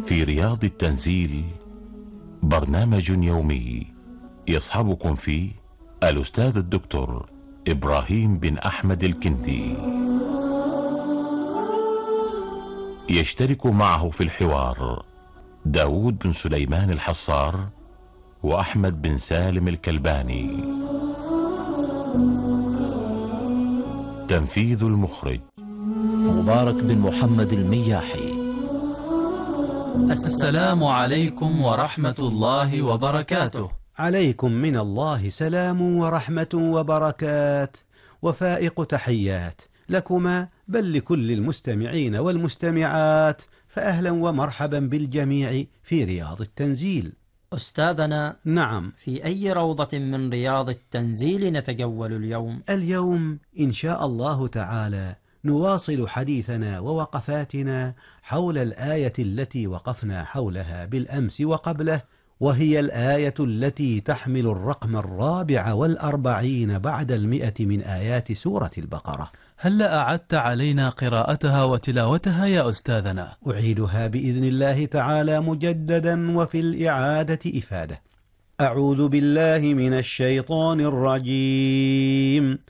في رياض التنزيل برنامج يومي يصحبكم فيه الأستاذ الدكتور إبراهيم بن أحمد الكندي. يشترك معه في الحوار داود بن سليمان الحصار وأحمد بن سالم الكلباني. تنفيذ المخرج مبارك بن محمد المياحي. السلام عليكم ورحمة الله وبركاته. عليكم من الله سلام ورحمة وبركات وفائق تحيات لكما بل لكل المستمعين والمستمعات، فأهلا ومرحبا بالجميع في رياض التنزيل. أستاذنا، نعم، في أي روضة من رياض التنزيل نتجول اليوم؟ اليوم إن شاء الله تعالى نواصل حديثنا ووقفاتنا حول الآية التي وقفنا حولها بالأمس وقبله، وهي الآية التي تحمل الرقم 44 بعد 100 من آيات سورة البقرة. هل أعدت علينا قراءتها وتلاوتها يا أستاذنا؟ أعيدها بإذن الله تعالى مجددا وفي الإعادة إفادة. أعوذ بالله من الشيطان الرجيم.